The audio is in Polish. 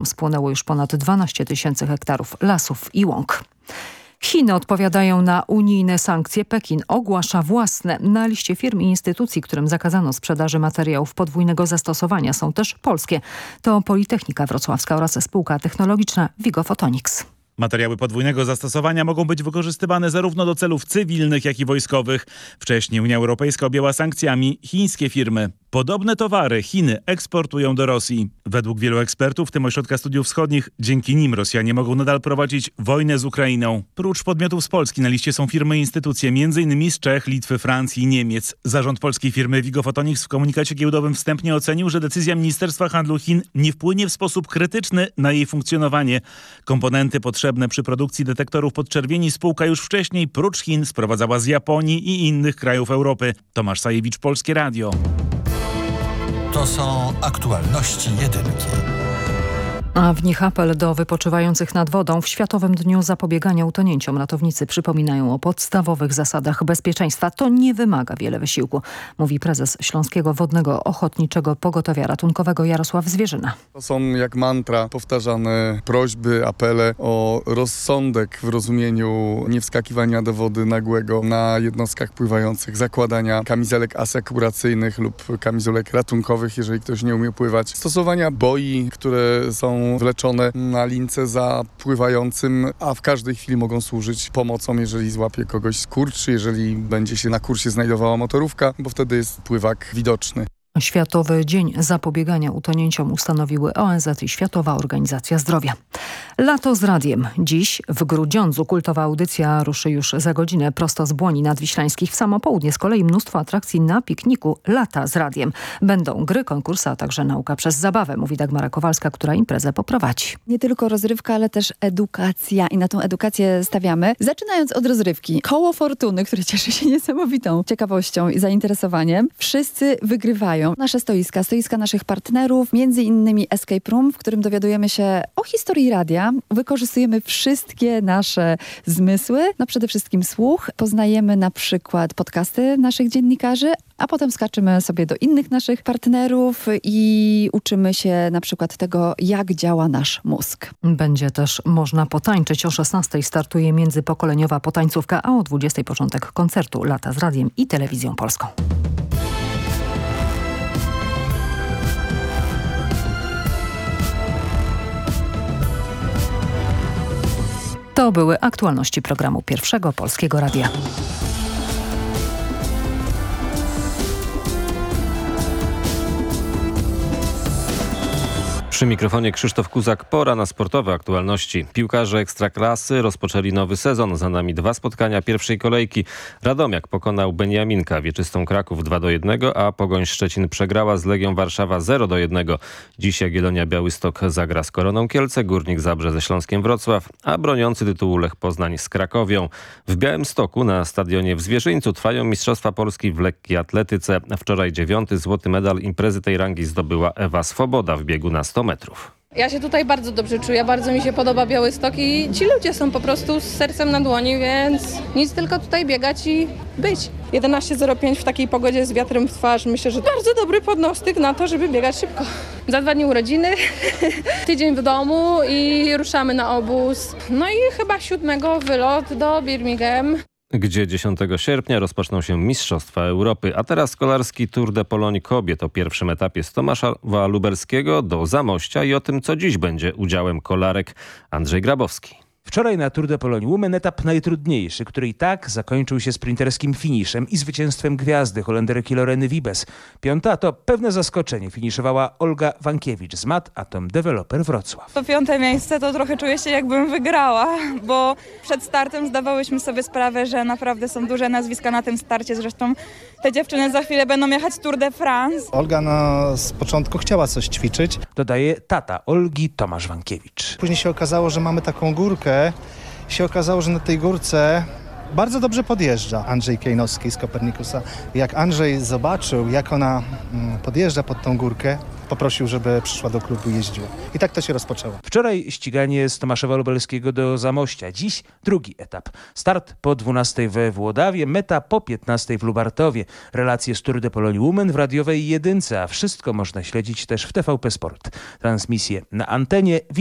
Spłonęło już ponad 12 000 hektarów lasów i łąk. Chiny odpowiadają na unijne sankcje. Pekin ogłasza własne. Na liście firm i instytucji, którym zakazano sprzedaży materiałów podwójnego zastosowania, są też polskie. To Politechnika Wrocławska oraz spółka technologiczna Vigo Photonics. Materiały podwójnego zastosowania mogą być wykorzystywane zarówno do celów cywilnych, jak i wojskowych. Wcześniej Unia Europejska objęła sankcjami chińskie firmy. Podobne towary Chiny eksportują do Rosji. Według wielu ekspertów, w tym Ośrodka Studiów Wschodnich, dzięki nim Rosjanie mogą nadal prowadzić wojnę z Ukrainą. Prócz podmiotów z Polski na liście są firmy i instytucje m.in. z Czech, Litwy, Francji i Niemiec. Zarząd polskiej firmy Vigo Photonics w komunikacie giełdowym wstępnie ocenił, że decyzja Ministerstwa Handlu Chin nie wpłynie w sposób krytyczny na jej funkcjonowanie. Komponenty potrzebne przy produkcji detektorów podczerwieni spółka już wcześniej prócz Chin sprowadzała z Japonii i innych krajów Europy. Tomasz Sajewicz, Polskie Radio. To są aktualności jedynki. A w nich apel do wypoczywających nad wodą. W Światowym Dniu Zapobiegania Utonięciom ratownicy przypominają o podstawowych zasadach bezpieczeństwa. To nie wymaga wiele wysiłku, mówi prezes Śląskiego Wodnego Ochotniczego Pogotowia Ratunkowego Jarosław Zwierzyna. To są jak mantra powtarzane prośby, apele o rozsądek w rozumieniu niewskakiwania do wody nagłego na jednostkach pływających, zakładania kamizelek asekuracyjnych lub kamizelek ratunkowych, jeżeli ktoś nie umie pływać, stosowania boi, które są wleczone na lince za pływającym, a w każdej chwili mogą służyć pomocą, jeżeli złapie kogoś skurcz, jeżeli będzie się na kursie znajdowała motorówka, bo wtedy jest pływak widoczny. Światowy Dzień Zapobiegania Utonięciom ustanowiły ONZ i Światowa Organizacja Zdrowia. Lato z radiem. Dziś w Grudziądzu kultowa audycja ruszy już za godzinę prosto z Błoni Nadwiślańskich. W samo południe z kolei mnóstwo atrakcji na pikniku Lata z radiem. Będą gry, konkursy, a także nauka przez zabawę, mówi Dagmara Kowalska, która imprezę poprowadzi. Nie tylko rozrywka, ale też edukacja i na tą edukację stawiamy. Zaczynając od rozrywki. Koło Fortuny, które cieszy się niesamowitą ciekawością i zainteresowaniem. Wszyscy wygrywają. Nasze stoiska naszych partnerów, między innymi Escape Room, w którym dowiadujemy się o historii radia. Wykorzystujemy wszystkie nasze zmysły, przede wszystkim słuch. Poznajemy na przykład podcasty naszych dziennikarzy, a potem skaczymy sobie do innych naszych partnerów i uczymy się na przykład tego, jak działa nasz mózg. Będzie też można potańczyć. O 16:00 startuje międzypokoleniowa potańcówka, a o 20:00 początek koncertu Lata z Radiem i Telewizją Polską. To były aktualności programu Pierwszego Polskiego Radia. Przy mikrofonie Krzysztof Kuzak. Pora na sportowe aktualności. Piłkarze Ekstraklasy rozpoczęli nowy sezon. Za nami 2 spotkania pierwszej kolejki. Radomiak pokonał Beniaminka Wieczystą Kraków 2-1, a Pogoń Szczecin przegrała z Legią Warszawa 0-1. Dziś Jagiellonia Białystok zagra z Koroną Kielce, Górnik Zabrze ze Śląskiem Wrocław, a broniący tytułu Lech Poznań z Krakowią. W Białymstoku na stadionie w Zwierzyńcu trwają Mistrzostwa Polski w lekkiej atletyce. Wczoraj 9. złoty medal imprezy tej rangi zdobyła Ewa Swoboda w biegu na 100 metrów. Ja się tutaj bardzo dobrze czuję, bardzo mi się podoba Białystok i ci ludzie są po prostu z sercem na dłoni, więc nic, tylko tutaj biegać i być. 11:05 w takiej pogodzie z wiatrem w twarz, myślę, że bardzo dobry podnostyk na to, żeby biegać szybko. Za 2 dni urodziny, tydzień w domu i ruszamy na obóz. No i chyba 7 wylot do Birmingham. Gdzie 10 sierpnia rozpoczną się Mistrzostwa Europy. A teraz kolarski Tour de Pologne kobiet o pierwszym etapie z Tomaszowa Lubelskiego do Zamościa i o tym, co dziś będzie udziałem kolarek. Andrzej Grabowski. Wczoraj na Tour de Pologne Women etap najtrudniejszy, który i tak zakończył się sprinterskim finiszem i zwycięstwem gwiazdy Holenderki Loreny Wiebes. 5. to pewne zaskoczenie. Finiszowała Olga Wankiewicz z MAT Atom Developer Wrocław. To 5. miejsce to trochę czuję się, jakbym wygrała, bo przed startem zdawałyśmy sobie sprawę, że naprawdę są duże nazwiska na tym starcie. Zresztą te dziewczyny za chwilę będą jechać Tour de France. Olga z początku chciała coś ćwiczyć. Dodaje tata Olgi, Tomasz Wankiewicz. Później się okazało, że mamy taką górkę. Się okazało, że na tej górce bardzo dobrze podjeżdża Andrzej Kejnowski z Kopernikusa. Jak Andrzej zobaczył, jak ona podjeżdża pod tą górkę, poprosił, żeby przyszła do klubu i jeździła. I tak to się rozpoczęło. Wczoraj ściganie z Tomaszowa Lubelskiego do Zamościa. Dziś drugi etap. Start po 12 we Włodawie, meta po 15 w Lubartowie. Relacje z Tour de Pologne Women w radiowej Jedynce, a wszystko można śledzić też w TVP Sport. Transmisję na antenie